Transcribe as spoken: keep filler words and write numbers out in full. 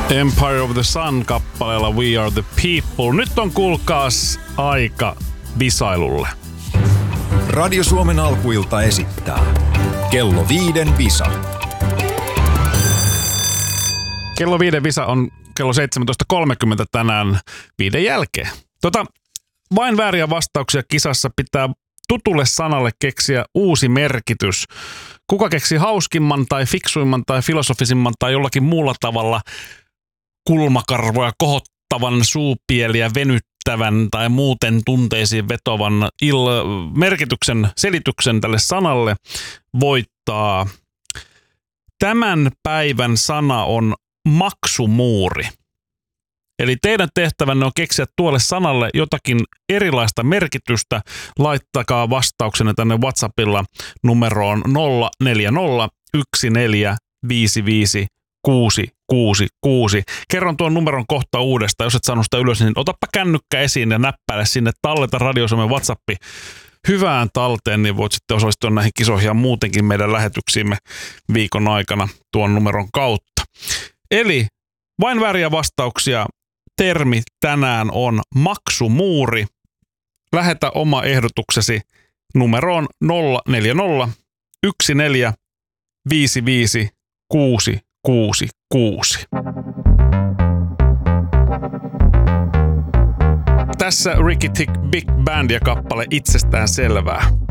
Empire of the Sun kappaleella We Are the People. Nyt on kuulkaas aika visailulle. Radio Suomen alkuilta esittää Kello viiden visa. Kello viiden visa on kello seitsemäntoista kolmekymmentä tänään viiden jälkeen. Tota, vain vääriä vastauksia kisassa pitää tutulle sanalle keksiä uusi merkitys. Kuka keksi hauskimman tai fiksuimman tai filosofisimman tai jollakin muulla tavalla kulmakarvoja kohottavan, suupieliä venyttävän tai muuten tunteisiin vetovan il- merkityksen, selityksen tälle sanalle, voittaa. Tämän päivän sana on maksumuuri. Eli teidän tehtävänne on keksiä tuolle sanalle jotakin erilaista merkitystä. Laittakaa vastauksenne tänne WhatsAppilla numeroon nolla neljä nolla yksi neljä viisi viisi kuusi kuusi kuusi. Kerron tuon numeron kohta uudestaan. Jos et saanut sitä ylös, niin otappa kännykkä esiin ja näppäile sinne talleta Radio Suomen WhatsAppi hyvään talteen, niin voit sitten osallistua näihin kisoihin ja muutenkin meidän lähetyksiimme viikon aikana tuon numeron kautta. Eli vain vääriä vastauksia. Termi tänään on maksumuuri. Lähetä oma ehdotuksesi numeroon nolla neljä nolla yksi neljä viisi viisi kuusi kuusi kuusi. Tässä Ricky Tick Big Band ja kappale Itsestään selvää.